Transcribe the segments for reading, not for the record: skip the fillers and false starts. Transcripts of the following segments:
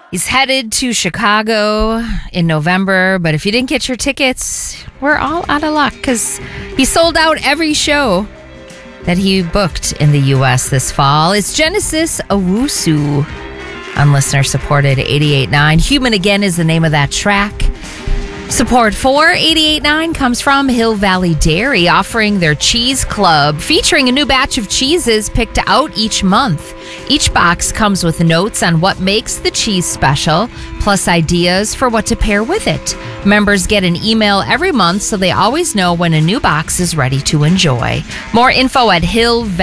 He's headed to Chicago in November, but if you didn't get your tickets, we're all out of luck because he sold out every show that he booked in the U.S. this fall. It's Genesis Owusu on listener-supported 88.9. Human Again is the name of that track. Support for 88.9 comes from Hill Valley Dairy, offering their Cheese Club, featuring a new batch of cheeses picked out each month. Each box comes with notes on what makes the cheese special, plus ideas for what to pair with it. Members get an email every month so they always know when a new box is ready to enjoy. More info at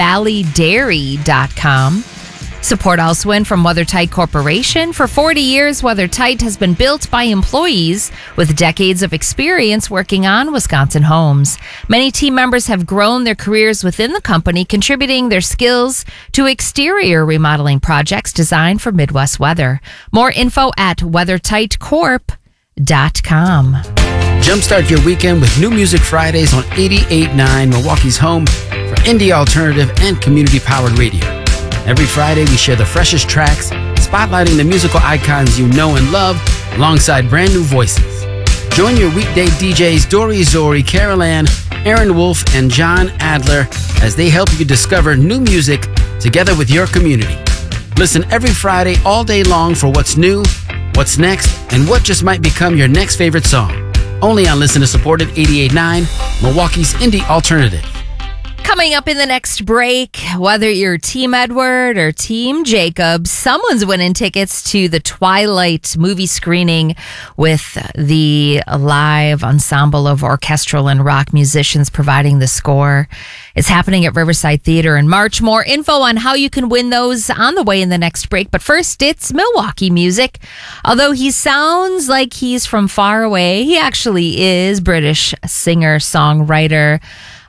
hillvalleydairy.com. Support also in from WeatherTight Corporation. For 40 years, WeatherTight has been built by employees with decades of experience working on Wisconsin homes. Many team members have grown their careers within the company, contributing their skills to exterior remodeling projects designed for Midwest weather. More info at weathertightcorp.com. Jumpstart your weekend with New Music Fridays on 88.9, Milwaukee's home for indie alternative and community-powered radio. Every Friday, we share the freshest tracks, spotlighting the musical icons you know and love, alongside brand new voices. Join your weekday DJs Dory Zori, Carol Ann, Aaron Wolf, and John Adler as they help you discover new music together with your community. Listen every Friday all day long for what's new, what's next, and what just might become your next favorite song. Only on listener-supported 88.9, Milwaukee's indie alternative. Coming up in the next break, whether you're Team Edward or Team Jacob, someone's winning tickets to the Twilight movie screening with the live ensemble of orchestral and rock musicians providing the score. It's happening at Riverside Theater in March. More info on how you can win those on the way in the next break. But first, it's Milwaukee music. Although he sounds like he's from far away, he actually is British singer-songwriter.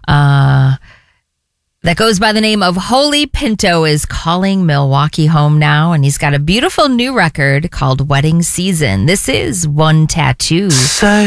That goes by the name of Holy Pinto is calling Milwaukee home now, and he's got a beautiful new record called Wedding Season. This is One Tattoo. Say